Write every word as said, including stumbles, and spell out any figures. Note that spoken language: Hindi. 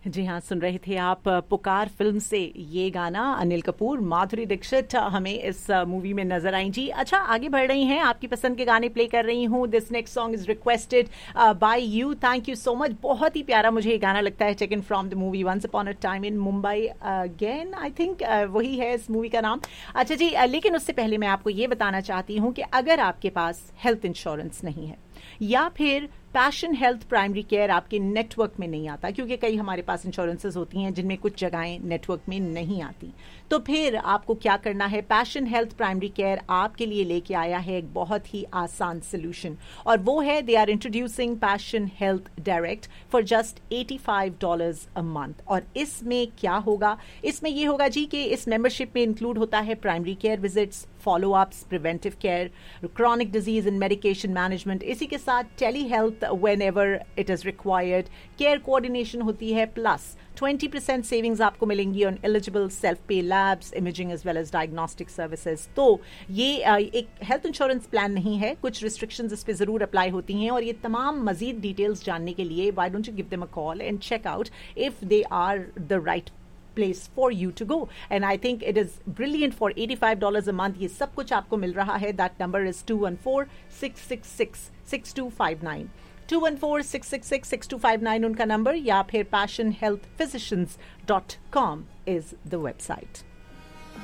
जी हाँ, सुन रहे थे आप पुकार फिल्म से ये गाना। अनिल कपूर, माधुरी दीक्षित हमें इस मूवी में नजर आई जी। अच्छा, आगे बढ़ रही हैं, आपकी पसंद के गाने प्ले कर रही हूँ। This next song is requested bye you, thank you so much. बहुत ही प्यारा मुझे ये गाना लगता है, taken from the movie once upon a time in Mumbai again, I think वही है इस मूवी का नाम। अच्छा जी, uh, लेकिन उससे पहले मैं आपको ये बताना चाहती हूँ कि अगर आपके पास हेल्थ इंश्योरेंस नहीं है या फिर पैशन हेल्थ प्राइमरी केयर आपके नेटवर्क में नहीं आता, क्योंकि कई हमारे पास इंश्योरेंसेस होती हैं जिनमें कुछ जगहें नेटवर्क में नहीं आती, तो फिर आपको क्या करना है। पैशन हेल्थ प्राइमरी केयर आपके लिए लेके आया है एक बहुत ही आसान सोल्यूशन, और वो है they are introducing passion health direct for just eighty five dollars a month. और इसमें क्या होगा, इसमें ये होगा जी कि इस मेंबरशिप में इंक्लूड होता है primary care visits, follow ups, preventive care, chronic disease and medication management, इसी के साथ tele health whenever it is required, care coordination होती है, प्लस ट्वेंटी परसेंट सेविंग्स आपको मिलेंगी ऑन एलिजिबल सेल्फ पे labs, imaging as well as diagnostic services. तो ये एक हेल्थ इंश्योरेंस प्लान नहीं है, कुछ रिस्ट्रिक्शंस इस पे जरूर अप्लाई होती हैं, और ये तमाम मजीद डिटेल्स जानने के लिए why don't you give them a call and check out if they are the right place for you to go, and I think it is brilliant for eighty-five dollars a month. ये सब कुछ आपको मिल रहा है. That number is two one four, six six six, six two five nine. two one four, six six six, six two five nine उनका नंबर, या फिर passion health physicians dot com is the website.